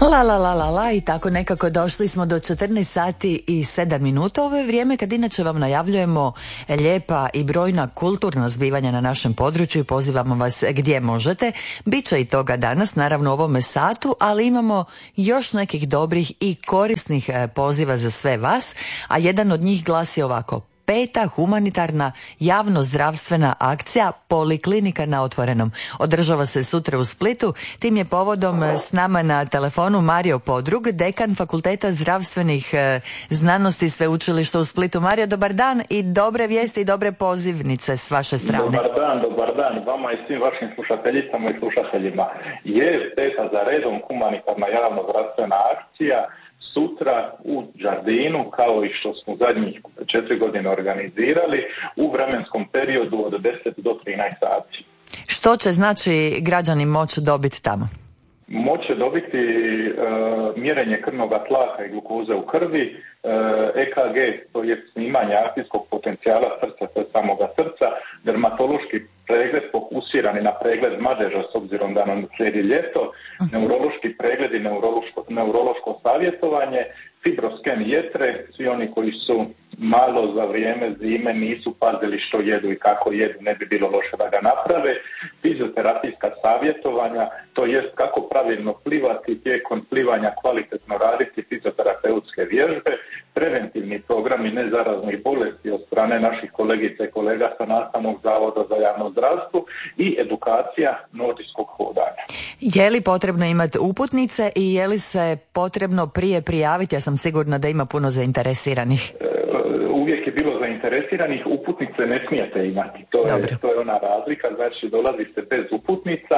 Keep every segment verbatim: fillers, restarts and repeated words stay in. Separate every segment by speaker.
Speaker 1: La la la la la i tako nekako došli smo do četrnaest sati i sedam minuta. Ovo je vrijeme kad inače vam najavljujemo lijepa i brojna kulturna zbivanja na našem području i pozivamo vas gdje možete. Biće i toga danas, naravno u ovome satu, ali imamo još nekih dobrih i korisnih poziva za sve vas, a jedan od njih glasi ovako: Peta humanitarna javno-zdravstvena akcija Poliklinika na otvorenom. Održava se sutra u Splitu. Tim je povodom s nama na telefonu Mario Podrug, dekan Fakulteta zdravstvenih e, znanosti Sveučilišta u Splitu. Mario, dobar dan i dobre vijesti i dobre pozivnice s vaše strane.
Speaker 2: Dobar dan, dobar dan vama i svim vašim slušateljicama i slušateljima. Je peta za redom humanitarna javno-zdravstvena akcija sutra u Đardinu, kao i što smo zadnjih četiri godine organizirali, u vremenskom periodu od deset do trinaest sati.
Speaker 1: Što će znači građani moći dobiti tamo?
Speaker 2: Moće dobiti e, mjerenje krvnog tlaka i glukoze u krvi, e, E K G, to je snimanje akcijskog potencijala srca, to je samoga srca, dermatološki pregled fokusirani na pregled madeža s obzirom da nam slijedi ljeto, neurološki pregled i neurološko, neurološko savjetovanje, fibrosken jetre, svi oni koji su malo za vrijeme zime nisu pazili što jedu i kako jedu, ne bi bilo loše da ga naprave, fizioterapijska savjetovanja, to jest kako pravilno plivati, tijekom plivanja kvalitetno raditi fizioterapeutske vježbe, preventivni programi nezaraznih bolesti od strane naših kolegica i kolega sa Nastavnog zavoda za javno zdravstvo i edukacija nordijskog hodanja.
Speaker 1: Je li potrebno imati uputnice i je li se potrebno prije prijaviti? Ja sam sigurna da ima puno zainteresiranih.
Speaker 2: Uvijek je bilo zainteresiranih, uputnice ne smijete imati. To je, to je ona razlika, znači dolazite bez uputnica,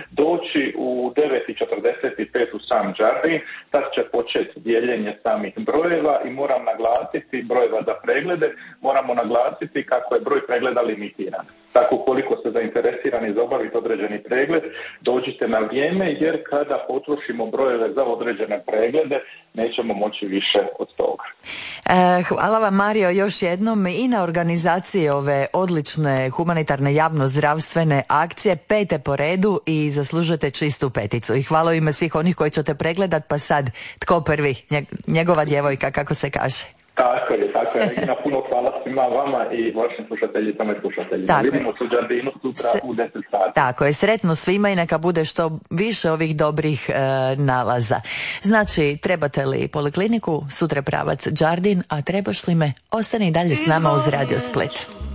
Speaker 2: doći u devet i četrdeset pet u sam Đardin, tad će početi dijeljenje samih brojeva i moram naglasiti, brojeva za preglede, moramo naglasiti kako je broj pregleda limitiran. Tako koliko ste zainteresirani za obaviti određeni pregled, dođite na vrijeme, jer kada potrošimo brojeve za određene preglede, nećemo moći više od toga.
Speaker 1: E, hvala vam, Mario, još jednom i na organizaciji ove odlične humanitarne javno-zdravstvene akcije, pete po redu, i zaslužujete čistu peticu. I hvala u ime svih onih koji ćete pregledat, pa sad tko prvi, njegova djevojka, kako se kaže.
Speaker 2: Tako je, tako je. Regina, puno hvala svima vama i vašim slušateljicama i slušateljima. Vidimo se u Đardinu sutra S- u deset sati.
Speaker 1: Tako je, sretno svima i neka bude što više ovih dobrih e, nalaza. Znači, trebate li polikliniku, sutra pravac Đardin, a trebaš li me, ostani dalje s nama uz Radio Split.